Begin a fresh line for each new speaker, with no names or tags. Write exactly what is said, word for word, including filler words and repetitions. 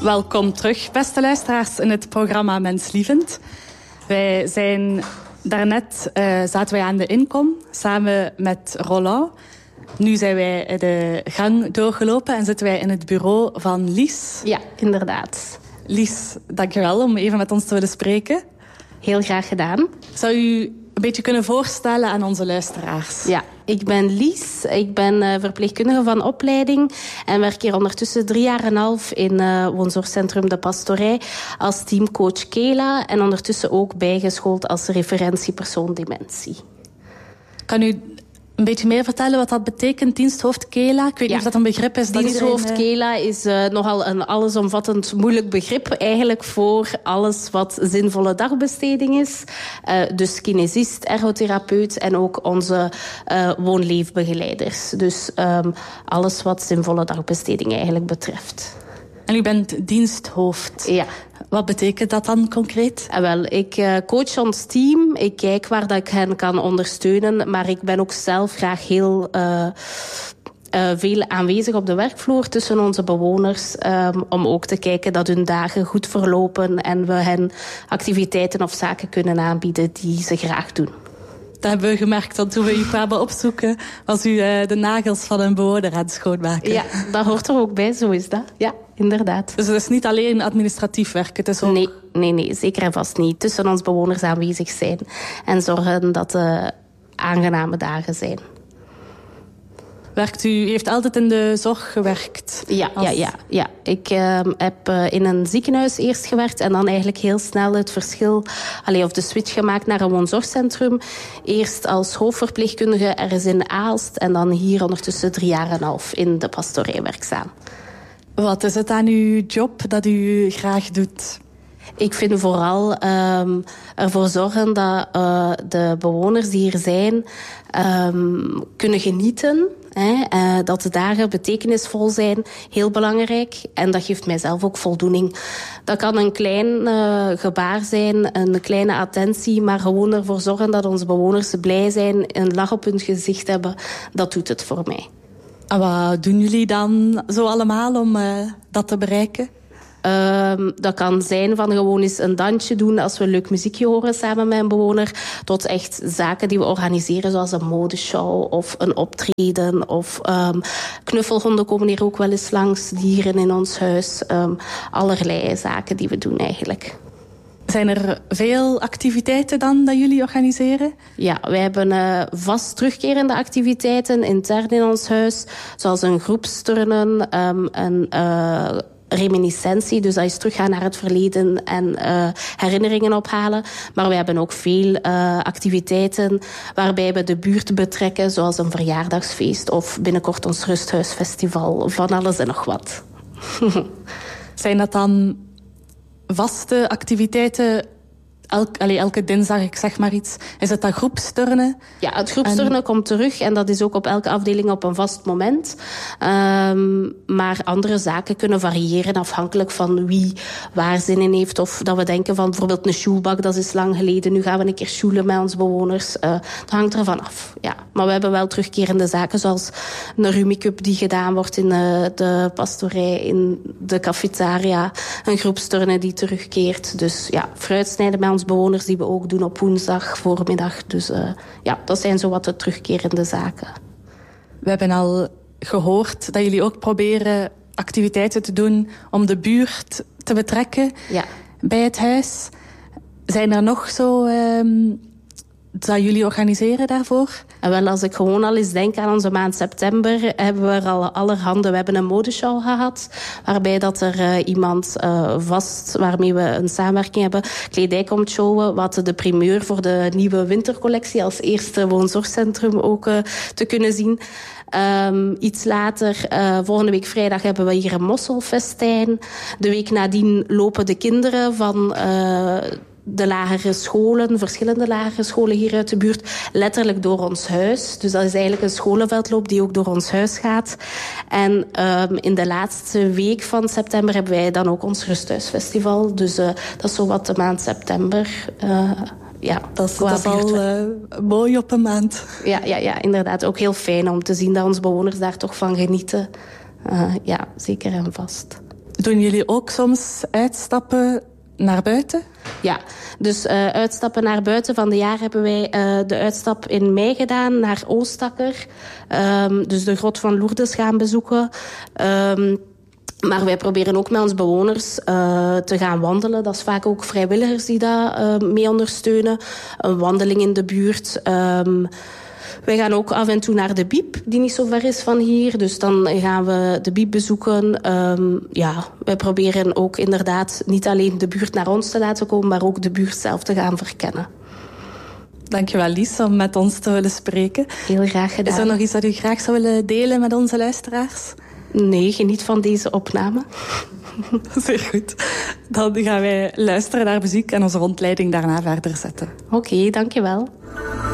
Welkom terug, beste luisteraars, in het programma Menslievend. Wij zijn daarnet uh, zaten wij aan de inkom, samen met Roland. Nu zijn wij de gang doorgelopen en zitten wij in het bureau van Lies.
Ja, inderdaad.
Lies, dankjewel om even met ons te willen spreken.
Heel graag gedaan.
Zou u een beetje kunnen voorstellen aan onze luisteraars?
Ja, ik ben Lies. Ik ben uh, verpleegkundige van opleiding en werk hier ondertussen drie jaar en een half in uh, woonzorgcentrum De Pastorij als teamcoach Kela en ondertussen ook bijgeschoold als referentiepersoon dementie.
Kan u een beetje meer vertellen wat dat betekent, diensthoofd Kela? Ik weet
ja.
niet of dat een begrip is.
Diensthoofd
iedereen...
Kela is uh, nogal een allesomvattend moeilijk begrip eigenlijk voor alles wat zinvolle dagbesteding is. Uh, dus kinesist, ergotherapeut en ook onze uh, woonleefbegeleiders. Dus um, alles wat zinvolle dagbesteding eigenlijk betreft.
En u bent diensthoofd.
Ja.
Wat betekent dat dan concreet?
En wel, ik uh, coach ons team. Ik kijk waar dat ik hen kan ondersteunen. Maar ik ben ook zelf graag heel uh, uh, veel aanwezig op de werkvloer tussen onze bewoners. Um, om ook te kijken dat hun dagen goed verlopen. En we hen activiteiten of zaken kunnen aanbieden die ze graag doen.
Dat hebben we gemerkt, want toen we u kwamen opzoeken, was u uh, de nagels van een bewoner aan het schoonmaken.
Ja, dat hoort er ook bij, zo is dat. Ja, inderdaad.
Dus het is niet alleen administratief werk, het is ook...
Nee, nee, nee, zeker en vast niet. Tussen ons bewoners aanwezig zijn en zorgen dat er aangename dagen zijn.
Werkt u, u heeft altijd in de zorg gewerkt?
Ja,
als...
ja, ja, ja. Ik uh, heb uh, in een ziekenhuis eerst gewerkt en dan eigenlijk heel snel het verschil, allee, of de switch gemaakt naar een woonzorgcentrum. Eerst als hoofdverpleegkundige ergens in Aalst en dan hier ondertussen drie jaar en een half in de pastorij werkzaam.
Wat is het aan uw job dat u graag doet?
Ik vind vooral um, ervoor zorgen dat uh, de bewoners die hier zijn um, kunnen genieten. Hè, uh, dat de dagen betekenisvol zijn, heel belangrijk. En dat geeft mijzelf ook voldoening. Dat kan een klein uh, gebaar zijn, een kleine attentie, maar gewoon ervoor zorgen dat onze bewoners blij zijn, een lach op hun gezicht hebben. Dat doet het voor mij.
En wat doen jullie dan zo allemaal om uh, dat te bereiken?
Um, dat kan zijn van gewoon eens een dansje doen als we een leuk muziekje horen samen met een bewoner, tot echt zaken die we organiseren zoals een modeshow of een optreden of um, knuffelhonden komen hier ook wel eens langs, dieren in ons huis. Um, allerlei zaken die we doen eigenlijk.
Zijn er veel activiteiten dan dat jullie organiseren?
Ja, wij hebben uh, vast terugkerende activiteiten intern in ons huis, zoals een groepsturnen, um, een uh, reminiscentie, dus dat is teruggaan naar het verleden en uh, herinneringen ophalen. Maar we hebben ook veel uh, activiteiten waarbij we de buurt betrekken, zoals een verjaardagsfeest of binnenkort ons rusthuisfestival, van alles en nog wat.
Zijn dat dan vaste activiteiten? Elk, allee, elke dinsdag, ik zeg maar iets. Is het dat groepsturnen?
Ja, het groepsturnen en... komt terug en dat is ook op elke afdeling op een vast moment. Um, maar andere zaken kunnen variëren afhankelijk van wie waar zin in heeft. Of dat we denken van bijvoorbeeld een sjoelbak, dat is lang geleden. Nu gaan we een keer sjoelen met onze bewoners. Uh, dat hangt ervan af. Ja. Maar we hebben wel terugkerende zaken zoals een Rumicup die gedaan wordt in uh, de pastorij, in de cafetaria. Een groepsturnen die terugkeert. Dus ja, fruitsnijden met ons bewoners die we ook doen op woensdag voormiddag. Dus uh, ja, dat zijn zo wat de terugkerende zaken.
We hebben al gehoord dat jullie ook proberen activiteiten te doen om de buurt te betrekken
ja.
bij het huis. Zijn er nog zo um, dat jullie organiseren daarvoor?
En wel, als ik gewoon al eens denk aan onze maand september, hebben we er al allerhande. We hebben een modeshow gehad, waarbij dat er uh, iemand uh, vast, waarmee we een samenwerking hebben, kledij komt showen, wat de primeur voor de nieuwe wintercollectie als eerste woonzorgcentrum ook uh, te kunnen zien. Um, iets later, uh, volgende week vrijdag, hebben we hier een mosselfestijn. De week nadien lopen de kinderen van Uh, de lagere scholen, verschillende lagere scholen hier uit de buurt, letterlijk door ons huis. Dus dat is eigenlijk een scholenveldloop die ook door ons huis gaat. En um, in de laatste week van september hebben wij dan ook ons rusthuisfestival. Dus uh, dat is zo wat de maand september. Uh, ja,
dat is, dat is al uh, mooi op een maand.
Ja, ja, ja, inderdaad. Ook heel fijn om te zien dat onze bewoners daar toch van genieten. Uh, ja, zeker en vast.
Doen jullie ook soms uitstappen naar buiten?
Ja, dus uh, uitstappen naar buiten. Van de jaar hebben wij uh, de uitstap in mei gedaan naar Oostakker. Um, dus de grot van Lourdes gaan bezoeken. Um, Maar wij proberen ook met onze bewoners uh, te gaan wandelen. Dat is vaak ook vrijwilligers die dat uh, mee ondersteunen. Een wandeling in de buurt. Um, wij gaan ook af en toe naar de Biep, die niet zo ver is van hier. Dus dan gaan we de Biep bezoeken. Um, ja, wij proberen ook inderdaad niet alleen de buurt naar ons te laten komen, maar ook de buurt zelf te gaan verkennen.
Dankjewel, Lies, om met ons te willen spreken.
Heel graag gedaan.
Is er nog iets dat u graag zou willen delen met onze luisteraars?
Nee, geniet van deze opname.
Zeer goed. Dan gaan wij luisteren naar muziek en onze rondleiding daarna verder zetten.
Oké, okay, dankjewel.